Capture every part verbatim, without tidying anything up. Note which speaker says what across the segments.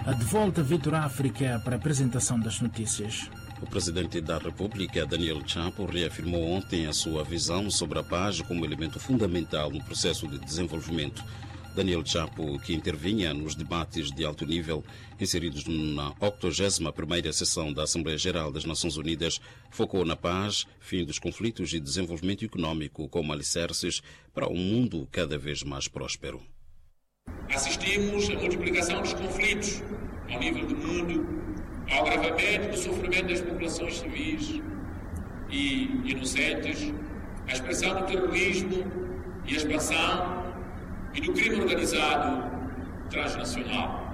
Speaker 1: De volta a Vitor África para a apresentação das notícias.
Speaker 2: O presidente da República, Daniel Chapo, reafirmou ontem a sua visão sobre a paz como elemento fundamental no processo de desenvolvimento. Daniel Chapo, que intervinha nos debates de alto nível inseridos na octogésima primeira sessão da Assembleia Geral das Nações Unidas, focou na paz, fim dos conflitos e desenvolvimento econômico como alicerces para um mundo cada vez mais próspero.
Speaker 3: Assistimos à multiplicação dos conflitos ao nível do mundo, ao agravamento do sofrimento das populações civis e inocentes, à expressão do terrorismo e a expansão e do crime organizado transnacional.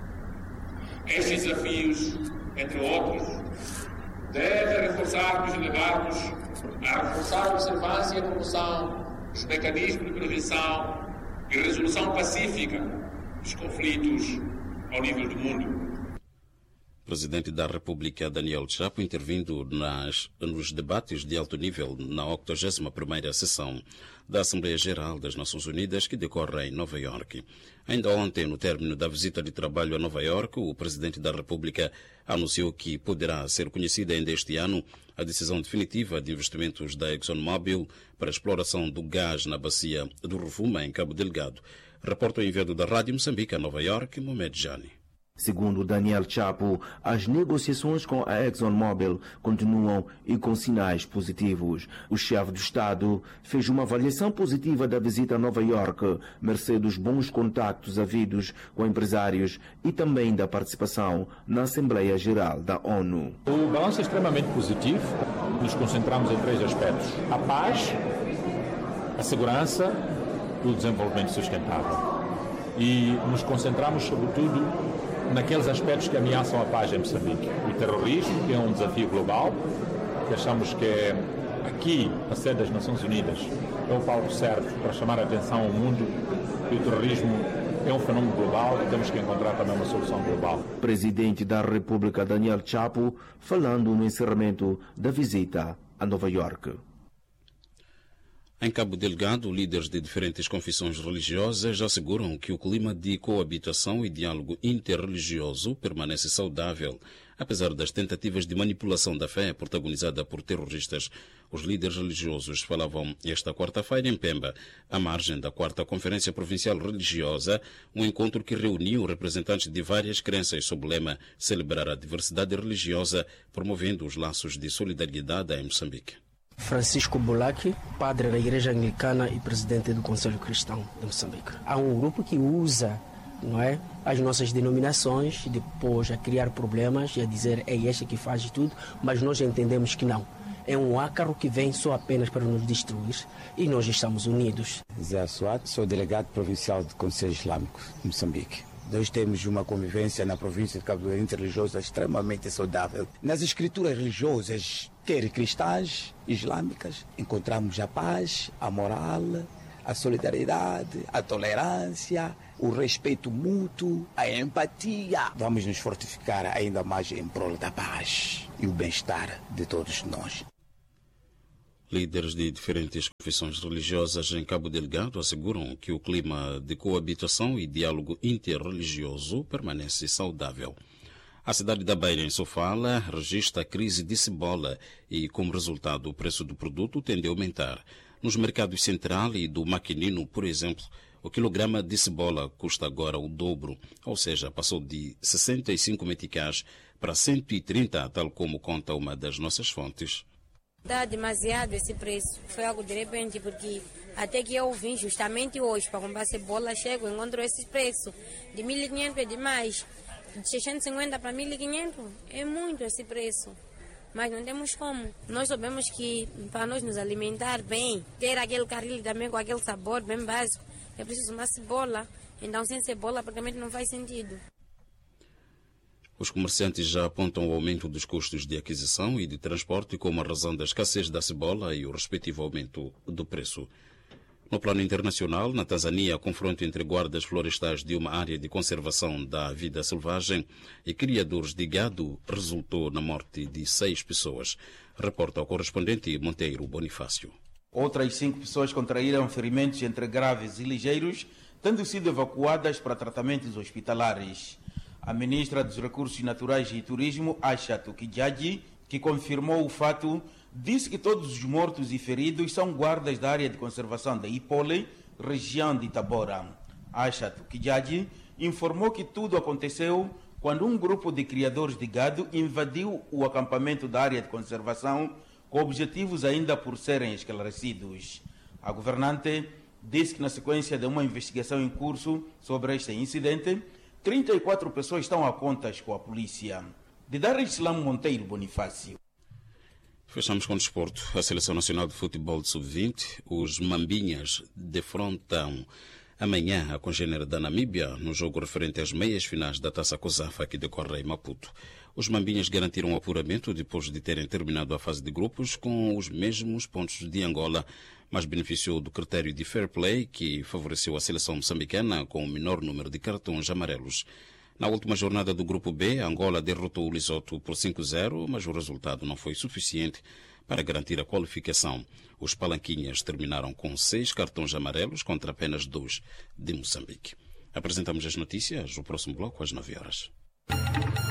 Speaker 3: Estes desafios, entre outros, devem reforçar-nos e levar-nos a reforçar a observância e a promoção dos mecanismos de prevenção e resolução pacífica dos conflitos ao nível do mundo.
Speaker 2: O presidente da República, Daniel Chapo, intervindo nas, nos debates de alto nível na octogésima primeira sessão da Assembleia Geral das Nações Unidas, que decorre em Nova Iorque. Ainda ontem, no término da visita de trabalho a Nova Iorque, o presidente da República anunciou que poderá ser conhecida ainda este ano a decisão definitiva de investimentos da ExxonMobil para a exploração do gás na bacia do Rovuma, em Cabo Delgado. Reporta o enviado da Rádio Moçambique a Nova Iorque, Mohamed Jani.
Speaker 4: Segundo Daniel Chapo, as negociações com a ExxonMobil continuam e com sinais positivos. O chefe do Estado fez uma avaliação positiva da visita a Nova Iorque, mercê dos bons contactos havidos com empresários e também da participação na Assembleia Geral da ONU.
Speaker 5: O balanço é extremamente positivo. Nos concentramos em três aspectos: a paz, a segurança e o desenvolvimento sustentável. E nos concentramos, sobretudo, naqueles aspectos que ameaçam a paz em Moçambique. O terrorismo, que é um desafio global, que achamos que é aqui, a sede das Nações Unidas, é o palco certo para chamar a atenção ao mundo que o terrorismo é um fenômeno global e temos que encontrar também uma solução global.
Speaker 4: Presidente da República, Daniel Chapo, falando no encerramento da visita a Nova Iorque.
Speaker 2: Em Cabo Delgado, líderes de diferentes confissões religiosas asseguram que o clima de coabitação e diálogo interreligioso permanece saudável, apesar das tentativas de manipulação da fé protagonizada por terroristas. Os líderes religiosos falavam esta quarta-feira em Pemba, à margem da quarta Conferência Provincial Religiosa, um encontro que reuniu representantes de várias crenças sob o lema Celebrar a Diversidade Religiosa, promovendo os laços de solidariedade em Moçambique.
Speaker 6: Francisco Bolac, padre da Igreja Anglicana e presidente do Conselho Cristão de Moçambique. Há um grupo que usa, não é, as nossas denominações, depois a criar problemas e a dizer é este que faz tudo, mas nós entendemos que não. É um ácaro que vem só apenas para nos destruir e nós estamos unidos.
Speaker 7: Zé Suat, sou delegado provincial do Conselho Islâmico de Moçambique. Nós temos uma convivência na província de Cabo Delgado interreligiosa extremamente saudável. Nas escrituras religiosas, quer cristãs, islâmicas, encontramos a paz, a moral, a solidariedade, a tolerância, o respeito mútuo, a empatia. Vamos nos fortificar ainda mais em prol da paz e o bem-estar de todos nós.
Speaker 2: Líderes de diferentes confissões religiosas em Cabo Delgado asseguram que o clima de coabitação e diálogo interreligioso permanece saudável. A cidade da Beira, em Sofala, registra a crise de cebola e, como resultado, o preço do produto tende a aumentar. Nos mercados Central e do Maquinino, por exemplo, o quilograma de cebola custa agora o dobro, ou seja, passou de sessenta e cinco meticais para cento e trinta, tal como conta uma das nossas fontes.
Speaker 8: Dá demasiado esse preço. Foi algo de repente, porque até que eu vim justamente hoje para comprar cebola, chego e encontro esse preço. De mil e quinhentos é demais. De seiscentos e cinquenta para mil e quinhentos é muito esse preço. Mas não temos como. Nós sabemos que para nós nos alimentar bem, ter aquele caril também com aquele sabor bem básico, é preciso uma cebola. Então sem cebola praticamente não faz sentido.
Speaker 2: Os comerciantes já apontam o aumento dos custos de aquisição e de transporte como a razão da escassez da cebola e o respectivo aumento do preço. No plano internacional, na Tanzânia, confronto entre guardas florestais de uma área de conservação da vida selvagem e criadores de gado resultou na morte de seis pessoas. Reporta o correspondente Monteiro Bonifácio.
Speaker 9: Outras cinco pessoas contraíram ferimentos entre graves e ligeiros, tendo sido evacuadas para tratamentos hospitalares. A ministra dos Recursos Naturais e Turismo, Aisha Tukijagi, que confirmou o fato, disse que todos os mortos e feridos são guardas da área de conservação da Ipole, região de Tabora. Aisha Tukijagi informou que tudo aconteceu quando um grupo de criadores de gado invadiu o acampamento da área de conservação com objetivos ainda por serem esclarecidos. A governante disse que na sequência de uma investigação em curso sobre este incidente, trinta e quatro pessoas estão a contas com a polícia. De Dar es Salaam Monteiro Bonifácio.
Speaker 2: Fechamos com o desporto. A Seleção Nacional de Futebol de sub vinte, os Mambinhas, defrontam amanhã a congênere da Namíbia no jogo referente às meias finais da Taça COSAFA que decorre em Maputo. Os Mambinhas garantiram o apuramento depois de terem terminado a fase de grupos com os mesmos pontos de Angola, mas beneficiou do critério de fair play que favoreceu a seleção moçambicana com o menor número de cartões amarelos. Na última jornada do Grupo B, Angola derrotou o Lesotho por cinco a zero, mas o resultado não foi suficiente para garantir a qualificação. Os palanquinhas terminaram com seis cartões amarelos contra apenas dois de Moçambique. Apresentamos as notícias no próximo bloco às nove horas.